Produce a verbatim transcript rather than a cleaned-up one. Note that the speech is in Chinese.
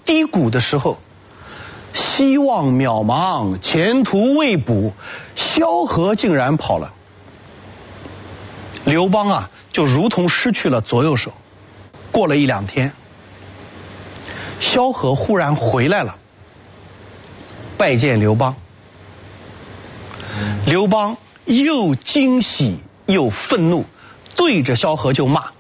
低谷的时候，希望渺茫，前途未卜，萧何竟然跑了。刘邦啊，就如同失去了左右手。过了一两天，萧何忽然回来了，拜见刘邦。刘邦又惊喜又愤怒，对着萧何就骂。